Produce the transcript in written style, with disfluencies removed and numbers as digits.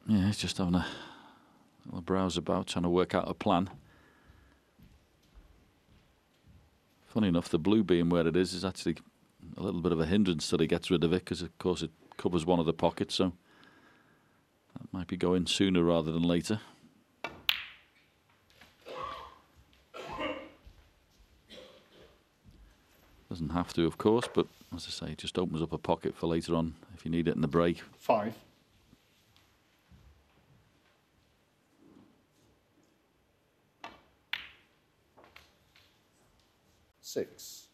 Yeah, he's just having a little browse about, trying to work out a plan. Funny enough, the blue being where it is actually a little bit of a hindrance till he gets rid of it, because of course it covers one of the pockets, so that might be going sooner rather than later. Doesn't have to, of course, but as I say, it just opens up a pocket for later on if you need it in the break. 5. 6.